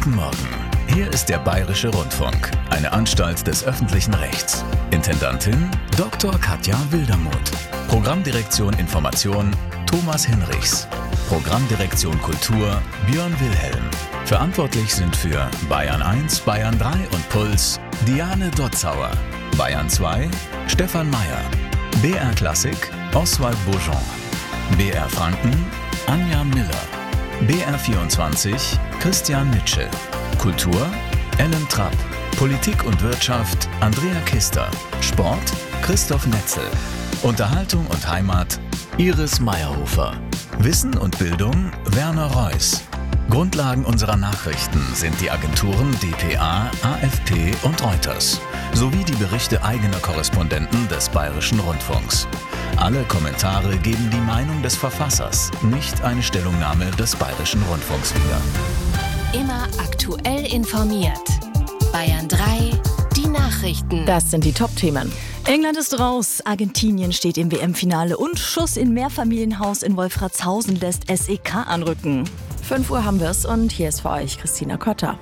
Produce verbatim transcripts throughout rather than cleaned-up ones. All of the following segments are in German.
Guten Morgen. Hier ist der Bayerische Rundfunk, eine Anstalt des öffentlichen Rechts. Intendantin Doktor Katja Wildermuth. Programmdirektion Information Thomas Hinrichs. Programmdirektion Kultur Björn Wilhelm. Verantwortlich sind für Bayern eins, Bayern drei und Puls Diane Dotzauer. Bayern zwei Stefan Mayer. B R Klassik Oswald Beaujean. B R Franken Anja Miller. B R vierundzwanzig Christian Mitschel. Kultur Ellen Trapp. Politik und Wirtschaft Andrea Kister. Sport Christoph Netzel. Unterhaltung und Heimat Iris Meyerhofer. Wissen und Bildung Werner Reuss. Grundlagen unserer Nachrichten sind die Agenturen D P A, A F P und Reuters sowie die Berichte eigener Korrespondenten des Bayerischen Rundfunks. Alle Kommentare geben die Meinung des Verfassers, nicht eine Stellungnahme des Bayerischen Rundfunks wider. Immer aktuell informiert. Bayern drei, die Nachrichten. Das sind die Top-Themen. England ist raus, Argentinien steht im W M-Finale und Schuss in Mehrfamilienhaus in Wolfratshausen lässt S E K anrücken. fünf Uhr haben wir es und hier ist für euch Christina Kotter.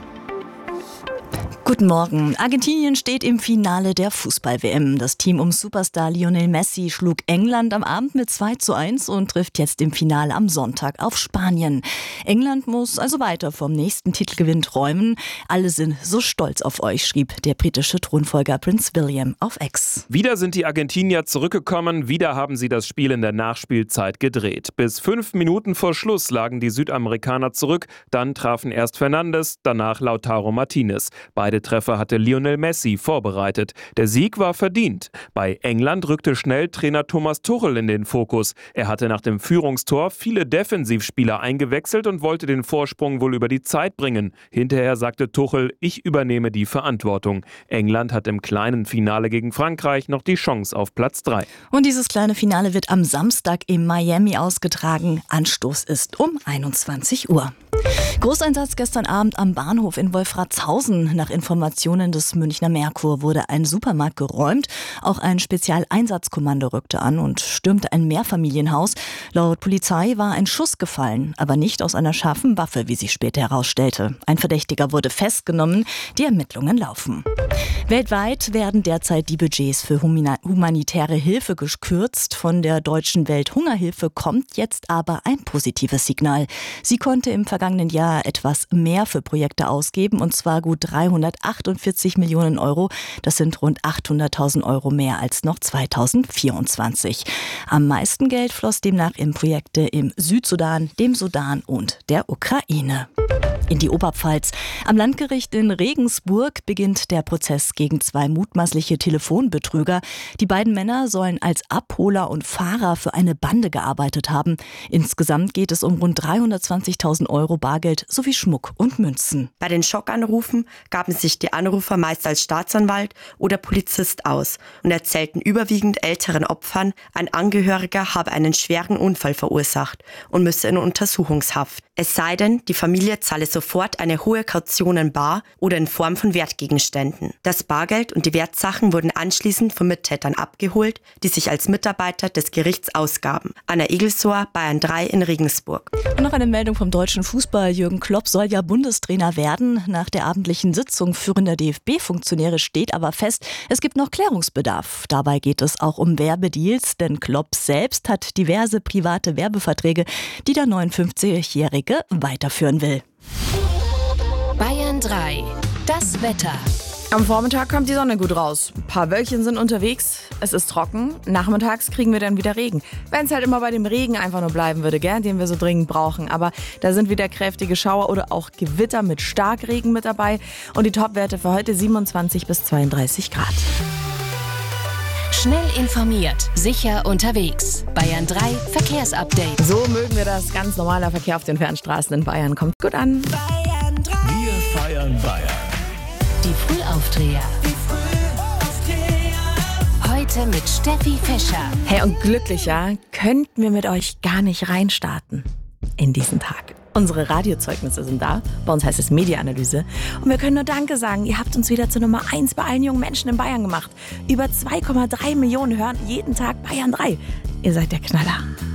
Guten Morgen. Argentinien steht im Finale der Fußball-W M. Das Team um Superstar Lionel Messi schlug England am Abend mit zwei zu eins und trifft jetzt im Finale am Sonntag auf Spanien. England muss also weiter vom nächsten Titelgewinn träumen. Alle sind so stolz auf euch, schrieb der britische Thronfolger Prinz William auf X. Wieder sind die Argentinier zurückgekommen, wieder haben sie das Spiel in der Nachspielzeit gedreht. Bis fünf Minuten vor Schluss lagen die Südamerikaner zurück, dann trafen erst Fernandes, danach Lautaro Martinez. Beide Treffer hatte Lionel Messi vorbereitet. Der Sieg war verdient. Bei England rückte schnell Trainer Thomas Tuchel in den Fokus. Er hatte nach dem Führungstor viele Defensivspieler eingewechselt und wollte den Vorsprung wohl über die Zeit bringen. Hinterher sagte Tuchel, ich übernehme die Verantwortung. England hat im kleinen Finale gegen Frankreich noch die Chance auf Platz drei. Und dieses kleine Finale wird am Samstag in Miami ausgetragen. Anstoß ist um einundzwanzig Uhr. Großeinsatz gestern Abend am Bahnhof in Wolfratshausen. Nach Informationen des Münchner Merkur wurde ein Supermarkt geräumt. Auch ein Spezialeinsatzkommando rückte an und stürmte ein Mehrfamilienhaus. Laut Polizei war ein Schuss gefallen, aber nicht aus einer scharfen Waffe, wie sich später herausstellte. Ein Verdächtiger wurde festgenommen. Die Ermittlungen laufen. Weltweit werden derzeit die Budgets für humanitäre Hilfe gekürzt. Von der Deutschen Welthungerhilfe kommt jetzt aber ein positives Signal. Sie konnte im vergangenen Jahr etwas mehr für Projekte ausgeben, und zwar gut dreihundertachtundvierzig Millionen Euro. Das sind rund achthunderttausend Euro mehr als noch zweitausendvierundzwanzig. Am meisten Geld floss demnach in Projekte im Südsudan, dem Sudan und der Ukraine. In die Oberpfalz. Am Landgericht in Regensburg beginnt der Prozess gegen zwei mutmaßliche Telefonbetrüger. Die beiden Männer sollen als Abholer und Fahrer für eine Bande gearbeitet haben. Insgesamt geht es um rund dreihundertzwanzigtausend Euro Bargeld sowie Schmuck und Münzen. Bei den Schockanrufen gaben sich die Anrufer meist als Staatsanwalt oder Polizist aus und erzählten überwiegend älteren Opfern, ein Angehöriger habe einen schweren Unfall verursacht und müsse in Untersuchungshaft. Es sei denn, die Familie zahle sofort eine hohe Kaution in bar oder in Form von Wertgegenständen. Das Bargeld und die Wertsachen wurden anschließend von Mittätern abgeholt, die sich als Mitarbeiter des Gerichts ausgaben. Anna Egelsohr, Bayern drei in Regensburg. Und noch eine Meldung vom deutschen Fußball. Jürgen Klopp soll ja Bundestrainer werden. Nach der abendlichen Sitzung führender D F B-Funktionäre steht aber fest, es gibt noch Klärungsbedarf. Dabei geht es auch um Werbedeals, denn Klopp selbst hat diverse private Werbeverträge, die der neunundfünfzigjährige weiterführen will. Bayern drei, das Wetter. Am Vormittag kommt die Sonne gut raus. Ein paar Wölkchen sind unterwegs. Es ist trocken. Nachmittags kriegen wir dann wieder Regen. Wenn es halt immer bei dem Regen einfach nur bleiben würde, gell, den wir so dringend brauchen. Aber da sind wieder kräftige Schauer oder auch Gewitter mit Starkregen mit dabei. Und die Topwerte für heute siebenundzwanzig bis zweiunddreißig Grad. Schnell informiert, sicher unterwegs. Bayern drei Verkehrsupdate. So mögen wir das. Ganz normaler Verkehr auf den Fernstraßen in Bayern kommt gut an. Bayern drei. Wir feiern Bayern. Die Frühaufdreher. Die Frühaufdreher. Heute mit Steffi Fischer. Hey, und glücklicher könnten wir mit euch gar nicht reinstarten in diesen Tag. Unsere Radiozeugnisse sind da. Bei uns heißt es Mediaanalyse. Und wir können nur Danke sagen. Ihr habt uns wieder zur Nummer eins bei allen jungen Menschen in Bayern gemacht. Über zwei Komma drei Millionen hören jeden Tag Bayern drei. Ihr seid der Knaller.